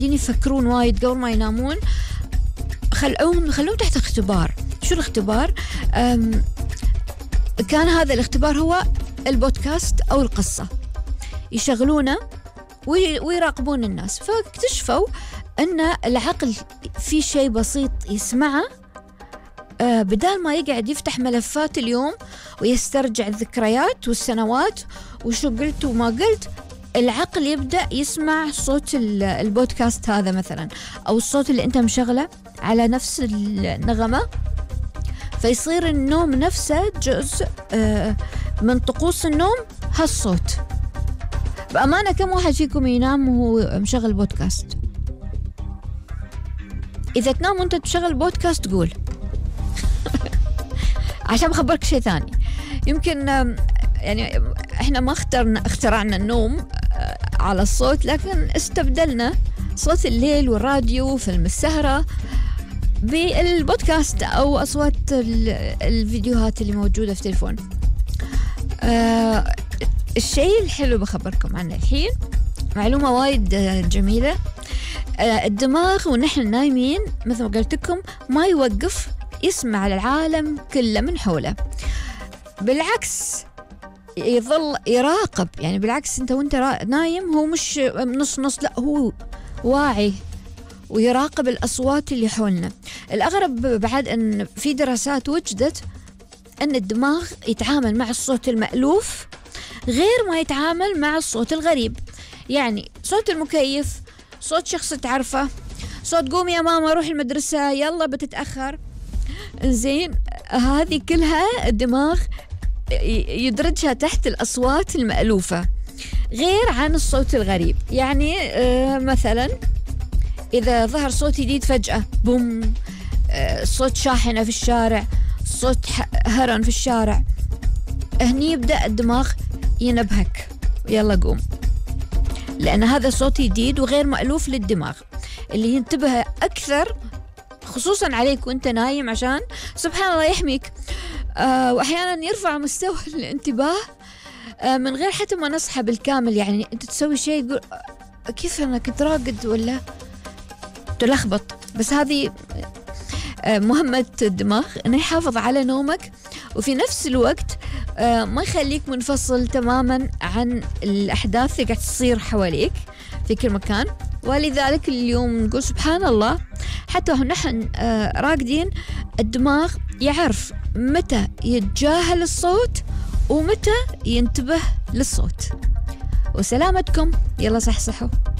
يفكرون وايد قبل ما ينامون، خلوهم تحت اختبار. شو الاختبار؟ كان هذا الاختبار هو البودكاست أو القصة، يشغلونه ويراقبون الناس. فاكتشفوا أن العقل في شيء بسيط يسمعه، بدال ما يقعد يفتح ملفات اليوم ويسترجع الذكريات والسنوات وشو قلت وما قلت، العقل يبدأ يسمع صوت البودكاست هذا مثلا، أو الصوت اللي أنت مشغله على نفس النغمة، فيصير النوم نفسه جزء من طقوس النوم هالصوت. بأمانة كم واحد فيكم ينام وهو مشغل بودكاست؟ إذا تنام وأنت تشغل بودكاست قول عشان بخبرك شيء ثاني. يمكن يعني إحنا ما اخترعنا النوم على الصوت، لكن استبدلنا صوت الليل والراديو وفيلم السهرة بالبودكاست أو أصوات الفيديوهات اللي موجودة في التليفون. الشيء الحلو بخبركم عنه الحين معلومة وايد جميلة. الدماغ ونحن نايمين مثل ما قلت لكم ما يوقف يسمع العالم كله من حوله، بالعكس يظل يراقب. يعني بالعكس انت وانت نايم هو مش نص لا، هو واعي ويراقب الأصوات اللي حولنا. الأغرب بعد أن في دراسات وجدت أن الدماغ يتعامل مع الصوت المألوف غير ما يتعامل مع الصوت الغريب. يعني صوت المكيف، صوت شخص تعرفه، صوت قوم يا ماما روح المدرسة يلا بتتأخر، زين، هذه كلها الدماغ يدرجها تحت الأصوات المألوفة غير عن الصوت الغريب. يعني مثلا إذا ظهر صوت جديد فجأة، بوم، صوت شاحنة في الشارع، صوت هرن في الشارع، هني يبدأ الدماغ ينبهك يلا قوم، لأن هذا صوت جديد وغير مألوف للدماغ اللي ينتبه أكثر خصوصا عليك وانت نايم عشان سبحان الله يحميك. وأحيانا يرفع مستوى الانتباه من غير حتى ما نصحى بالكامل. يعني انت تسوي شيء يقول كيف أنا كنت راقد ولا تلخبط. بس هذه مهمة الدماغ انه يحافظ على نومك وفي نفس الوقت ما يخليك منفصل تماما عن الأحداث اللي قاعد تصير حواليك في كل مكان. ولذلك اليوم نقول سبحان الله حتى نحن راقدين الدماغ يعرف متى يتجاهل الصوت ومتى ينتبه للصوت. وسلامتكم، يلا صحصحوا.